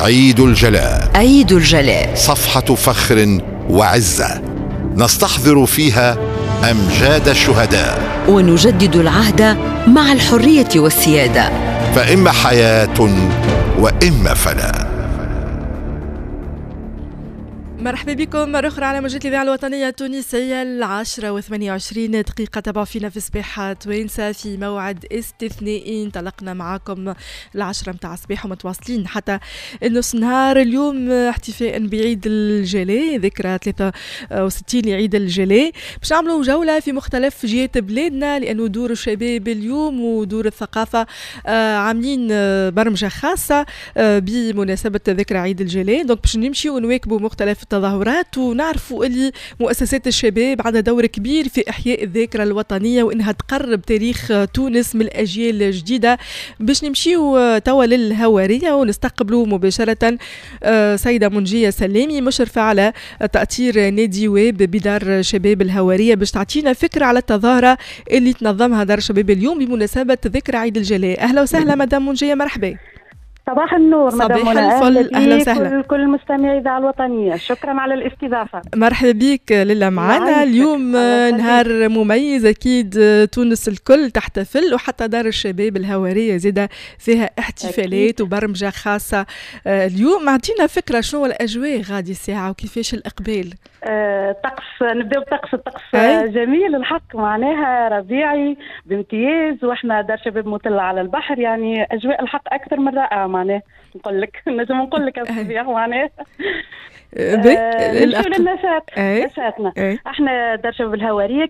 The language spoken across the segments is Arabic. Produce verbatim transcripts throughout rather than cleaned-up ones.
عيد الجلاء. عيد الجلاء صفحة فخر وعزة نستحضر فيها أمجاد الشهداء ونجدد العهد مع الحرية والسيادة، فإما حياة وإما فناء. مرحبا بكم مرة أخرى على موجة الإذاعة الوطنية التونسية. العاشرة وثمانية وعشرين دقيقة تابعوا فينا في صباح توانسة في موعد استثنائي. انطلقنا معاكم العشرة متاع الصباح ومتواصلين حتى النص نهار. اليوم احتفاء بعيد الجلاء، ذكرى ثلاثة وستين لعيد الجلاء. باش نعملوا جولة في مختلف جهات بلادنا، لأنه دور الشباب اليوم ودور الثقافة عاملين برمجة خاصة بمناسبة ذكرى عيد الجلاء. دونك باش نمشي ونواكبوا مختلف التظاهرات ونعرفوا اللي مؤسسات الشباب عندها دور كبير في إحياء الذاكرة الوطنية وإنها تقرب تاريخ تونس من الأجيال الجديدة. باش نمشيو توا للهوارية ونستقبلوا مباشرة سيدة منجية سلامي، مشرفة على تأطير نادي ويب بدار شباب الهوارية، باش تعطينا فكرة على التظاهرة اللي تنظمها دار شباب اليوم بمناسبة ذكرى عيد الجلاء. أهلا وسهلا مدام منجية، مرحبا. صباح النور مدام منى، الفل، اهلا وسهلا. كل كل مستمعي الاذاعه الوطنيه، شكرا على الاستضافه. مرحبا بك لله معنا. اليوم نهار مميز اكيد، تونس الكل تحتفل وحتى دار الشباب الهواريه زاده فيها احتفالات أكيد. وبرمجه خاصه. اليوم اعطينا فكره شنو الاجواء غادي الساعه وكيفاش الاقبال؟ أه طقس، نبداو بطقس. الطقس جميل الحق، معناها ربيعي بامتياز، واحنا دار شباب مطلة على البحر، يعني اجواء الحق اكثر من رائعه. معناه نقول لك نجم نقول لك الصباح معناه نمشيو للنشاط. نشاطنا احنا دار شباب الهواريه.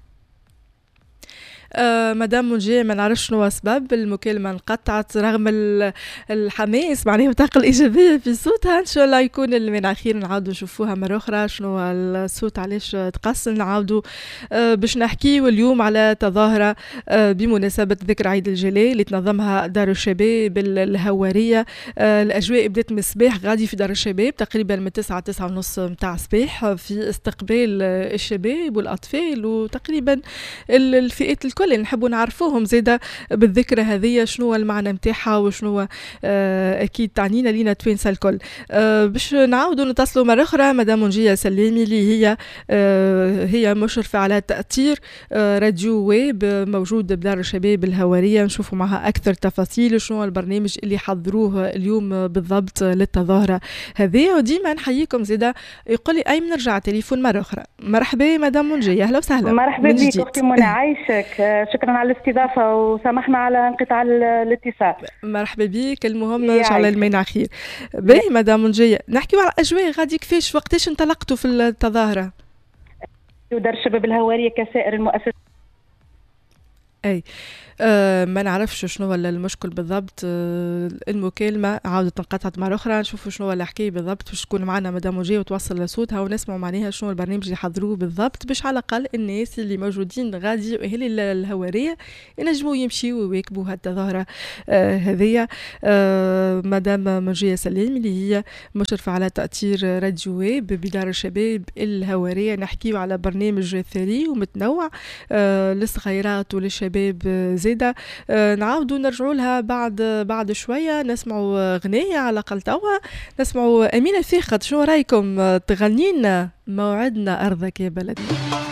آه مدام منجية، ما نعرفش شنو اسباب المكالمه انقطعت رغم الحماس معناها وطاقه الايجابيه في صوتها. ان شاء الله يكون المناخير نعاودوا نشوفوها مره اخرى شنو الصوت علاش تقص. نعاودوا آه باش نحكيو اليوم على تظاهره آه بمناسبه ذكرى عيد الجلاء اللي تنظمها دار الشباب الهواريه. آه الاجواء بدات من الصباح غادي في دار الشباب تقريبا من تسعة تسعة ونص متاع الصباح في استقبال الشباب والاطفال وتقريبا الفئات الكل اللي نحبوا نعرفوهم زيدا بالذكرى هذه شنو المعنى نتاعها وشنو آه اكيد تعنينا لينا توانسه الكل. آه باش نعاودوا نتصلوا مره اخرى مدام منجيه سلامي اللي هي آه هي مشرفه على تاطير آه راديو ويب موجود بدار الشباب الهواريه. نشوفوا معها اكثر تفاصيل شنو البرنامج اللي حضروه اليوم بالضبط للتظاهره هذه. وديما نحييكم زيدا. يقول لي اي نرجع تليفون مره اخرى. مرحبا مدام منجيه، اهلا وسهلا. مرحبا بك اختي منى، عايشك. شكرا على الاستضافة وسامحنا على انقطاع الاتصال. مرحبا بك. المهم ان شاء الله المينا خير. باهي مدام منجية، نحكيو على الاجواء غادي كيفاش وقتاش انطلقتوا في التظاهرة؟ دار الشباب الهوارية كسائر المؤسسات. اي أه ما نعرفش شنو ولا المشكل بالضبط. أه المكالمه عاودت انقطعت مره اخرى. نشوفوا شنو ولا الحكايه بالضبط باش تكون معنا مدام وجيه وتوصل صوتها ونسمعوا معناها شنو البرنامج اللي حضروه بالضبط، باش على الاقل الناس اللي موجودين غادي واهالي الهواريه ينجموا يمشيوا ويواكبوا هالتظاهره أه هذيا. أه مدام وجيه سلام اللي هي مشرفه على تاطير راديو ويب بدار الشباب الهواريه. نحكيو على برنامج ثري ومتنوع أه للصغيرات وللشباب زيدا. آه نعاودوا نرجعوا لها بعد بعد شويه. نسمعوا غنية على الاقل توا، نسمعوا امينه فيخت. شنو رايكم تغنينا موعدنا ارضك يا بلدي؟